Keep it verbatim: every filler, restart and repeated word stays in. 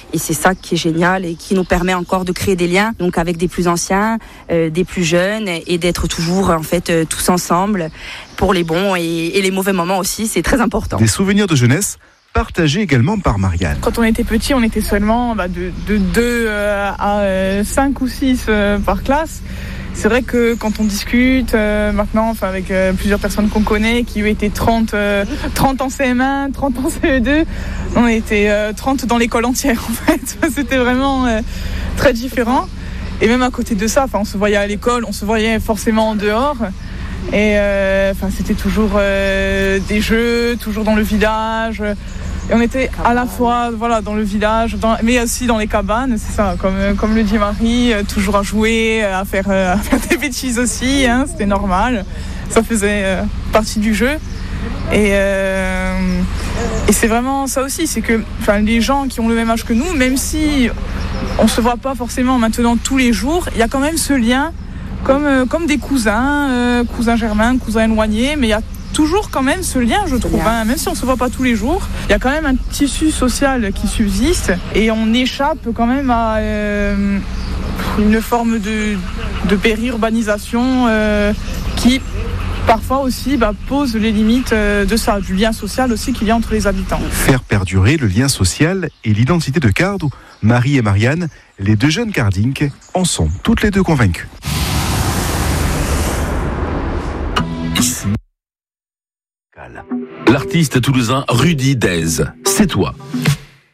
et c'est ça qui est génial et qui nous permet encore de créer des liens, donc avec des plus anciens, euh, des plus jeunes, et d'être toujours en fait euh, tous ensemble pour les bons et, et les mauvais moments aussi, c'est très important. Des souvenirs de jeunesse partagé également par Marianne. Quand on était petit, on était seulement bah, de, de deux euh, à euh, cinq ou six euh, par classe. C'est vrai que quand on discute euh, maintenant, enfin avec euh, plusieurs personnes qu'on connaît, qui ont été trente, euh, trente en C M un, trente en C E deux, on était euh, trente dans l'école entière en fait. C'était vraiment euh, très différent. Et même à côté de ça, enfin on se voyait à l'école, on se voyait forcément en dehors. Et euh, enfin c'était toujours euh, des jeux, toujours dans le village. Et on était à la fois voilà, dans le village, dans, mais aussi dans les cabanes, c'est ça, comme, comme le dit Marie, toujours à jouer, à faire, à faire des bêtises aussi, hein, c'était normal, ça faisait euh, partie du jeu. Et, euh, et c'est vraiment ça aussi, c'est que les gens qui ont le même âge que nous, même si on ne se voit pas forcément maintenant tous les jours, il y a quand même ce lien, comme, euh, comme des cousins, euh, cousins germains, cousins éloignés, mais il y a toujours quand même ce lien, je trouve, hein, même si on ne se voit pas tous les jours, il y a quand même un tissu social qui subsiste et on échappe quand même à euh, une forme de, de périurbanisation euh, qui parfois aussi bah, pose les limites euh, de ça, du lien social aussi qu'il y a entre les habitants. Faire perdurer le lien social et l'identité de Cardres, Marie et Marianne, les deux jeunes Cardinques, en sont toutes les deux convaincues. L'artiste toulousain Rudy Dez, c'est toi.